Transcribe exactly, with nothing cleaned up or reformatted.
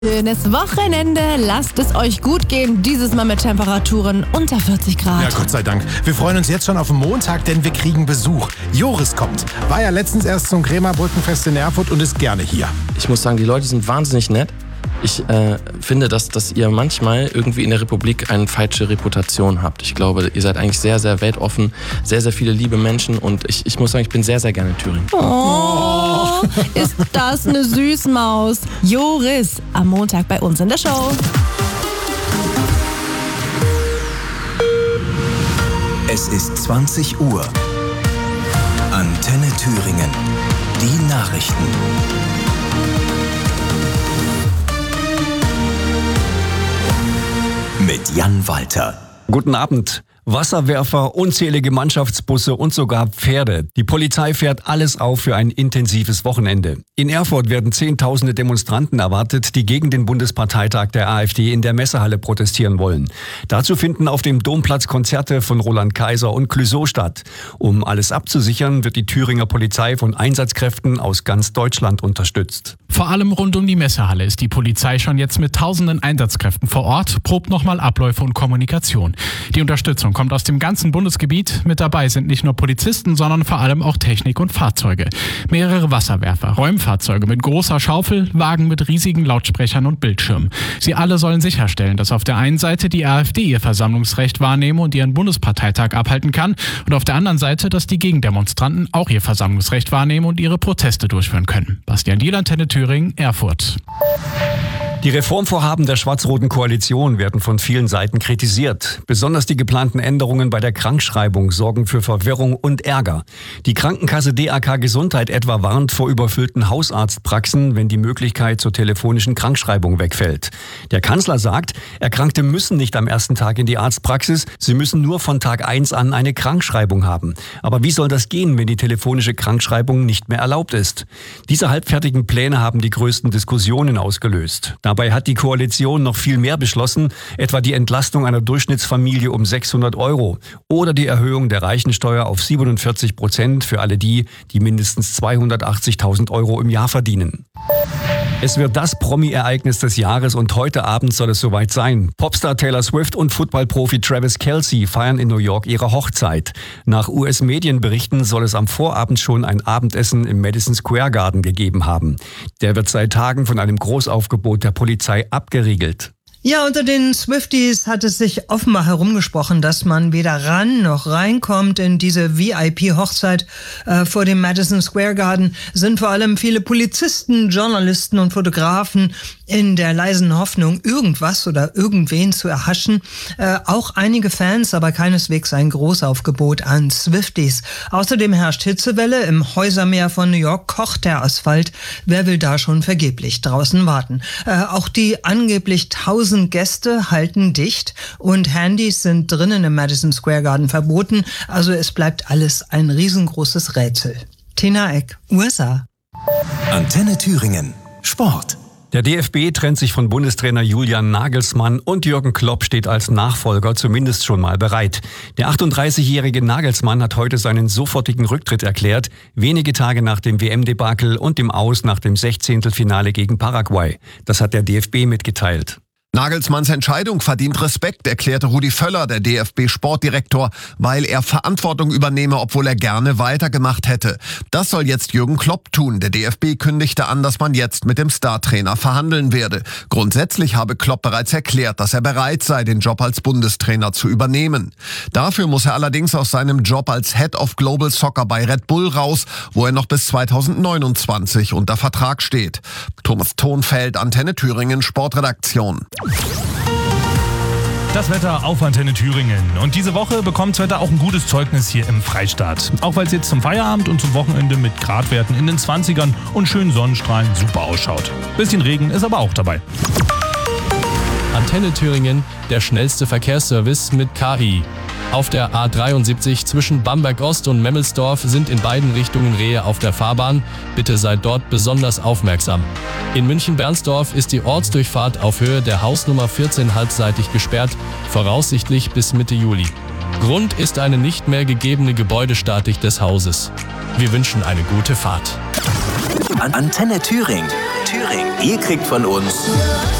Schönes Wochenende, lasst es euch gut gehen, dieses Mal mit Temperaturen unter vierzig Grad. Ja, Gott sei Dank. Wir freuen uns jetzt schon auf den Montag, denn wir kriegen Besuch. Joris kommt. War ja letztens erst zum Krämer Brückenfest in Erfurt und ist gerne hier. Ich muss sagen, die Leute sind wahnsinnig nett. Ich äh, finde, dass, dass ihr manchmal irgendwie in der Republik eine falsche Reputation habt. Ich glaube, ihr seid eigentlich sehr, sehr weltoffen, sehr, sehr viele liebe Menschen und ich, ich muss sagen, ich bin sehr, sehr gerne in Thüringen. Oh, ist das eine Süßmaus. Joris, am Montag bei uns in der Show. Es ist zwanzig Uhr. Antenne Thüringen. Die Nachrichten. Mit Jan Walter. Guten Abend. Wasserwerfer, unzählige Mannschaftsbusse und sogar Pferde. Die Polizei fährt alles auf für ein intensives Wochenende. In Erfurt werden Zehntausende Demonstranten erwartet, die gegen den Bundesparteitag der AfD in der Messehalle protestieren wollen. Dazu finden auf dem Domplatz Konzerte von Roland Kaiser und Clouseau statt. Um alles abzusichern, wird die Thüringer Polizei von Einsatzkräften aus ganz Deutschland unterstützt. Vor allem rund um die Messehalle ist die Polizei schon jetzt mit tausenden Einsatzkräften vor Ort, probt nochmal Abläufe und Kommunikation. Die Unterstützung kommt aus dem ganzen Bundesgebiet. Mit dabei sind nicht nur Polizisten, sondern vor allem auch Technik und Fahrzeuge. Mehrere Wasserwerfer, Räumfahrzeuge mit großer Schaufel, Wagen mit riesigen Lautsprechern und Bildschirmen. Sie alle sollen sicherstellen, dass auf der einen Seite die AfD ihr Versammlungsrecht wahrnehme und ihren Bundesparteitag abhalten kann und auf der anderen Seite, dass die Gegendemonstranten auch ihr Versammlungsrecht wahrnehmen und ihre Proteste durchführen können. Bastian Diel, Antenne Thüringen, Erfurt. Die Reformvorhaben der schwarz-roten Koalition werden von vielen Seiten kritisiert. Besonders die geplanten Änderungen bei der Krankschreibung sorgen für Verwirrung und Ärger. Die Krankenkasse D A K Gesundheit etwa warnt vor überfüllten Hausarztpraxen, wenn die Möglichkeit zur telefonischen Krankschreibung wegfällt. Der Kanzler sagt, Erkrankte müssen nicht am ersten Tag in die Arztpraxis, sie müssen nur von Tag eins an eine Krankschreibung haben. Aber wie soll das gehen, wenn die telefonische Krankschreibung nicht mehr erlaubt ist? Diese halbfertigen Pläne haben die größten Diskussionen ausgelöst. Dabei hat die Koalition noch viel mehr beschlossen, etwa die Entlastung einer Durchschnittsfamilie um sechshundert Euro oder die Erhöhung der Reichensteuer auf siebenundvierzig Prozent für alle die, die mindestens zweihundertachtzigtausend Euro im Jahr verdienen. Es wird das Promi-Ereignis des Jahres und heute Abend soll es soweit sein. Popstar Taylor Swift und Footballprofi Travis Kelce feiern in New York ihre Hochzeit. Nach U S-Medienberichten soll es am Vorabend schon ein Abendessen im Madison Square Garden gegeben haben. Der wird seit Tagen von einem Großaufgebot der Polizei abgeriegelt. Ja, unter den Swifties hat es sich offenbar herumgesprochen, dass man weder ran noch reinkommt in diese V I P-Hochzeit äh, vor dem Madison Square Garden. Sind vor allem viele Polizisten, Journalisten und Fotografen in der leisen Hoffnung, irgendwas oder irgendwen zu erhaschen. Äh, auch einige Fans, aber keineswegs ein Großaufgebot an Swifties. Außerdem herrscht Hitzewelle. Im Häusermeer von New York kocht der Asphalt. Wer will da schon vergeblich draußen warten? Äh, auch die angeblich tausend Gäste halten dicht und Handys sind drinnen im Madison Square Garden verboten. Also es bleibt alles ein riesengroßes Rätsel. Tina Eck, U S A. Antenne Thüringen. Sport. Der D F B trennt sich von Bundestrainer Julian Nagelsmann und Jürgen Klopp steht als Nachfolger zumindest schon mal bereit. Der achtunddreißigjährige Nagelsmann hat heute seinen sofortigen Rücktritt erklärt, wenige Tage nach dem W M-Debakel und dem Aus nach dem Sechzehntelfinale gegen Paraguay. Das hat der D F B mitgeteilt. Nagelsmanns Entscheidung verdient Respekt, erklärte Rudi Völler, der D F B-Sportdirektor, weil er Verantwortung übernehme, obwohl er gerne weitergemacht hätte. Das soll jetzt Jürgen Klopp tun. Der D F B kündigte an, dass man jetzt mit dem Startrainer verhandeln werde. Grundsätzlich habe Klopp bereits erklärt, dass er bereit sei, den Job als Bundestrainer zu übernehmen. Dafür muss er allerdings aus seinem Job als Head of Global Soccer bei Red Bull raus, wo er noch bis zweitausendneunundzwanzig unter Vertrag steht. Thomas Thonfeld, Antenne Thüringen, Sportredaktion. Das Wetter auf Antenne Thüringen. Und diese Woche bekommt das Wetter auch ein gutes Zeugnis hier im Freistaat. Auch weil es jetzt zum Feierabend und zum Wochenende mit Gradwerten in den zwanzigern und schönen Sonnenstrahlen super ausschaut. Bisschen Regen ist aber auch dabei. Antenne Thüringen, der schnellste Verkehrsservice mit K I. Auf der A dreiundsiebzig zwischen Bamberg-Ost und Memmelsdorf sind in beiden Richtungen Rehe auf der Fahrbahn. Bitte seid dort besonders aufmerksam. In München-Bernsdorf ist die Ortsdurchfahrt auf Höhe der Hausnummer vierzehn halbseitig gesperrt, voraussichtlich bis Mitte Juli. Grund ist eine nicht mehr gegebene Gebäudestatik des Hauses. Wir wünschen eine gute Fahrt. Antenne Thüringen. Thüringen. Ihr kriegt von uns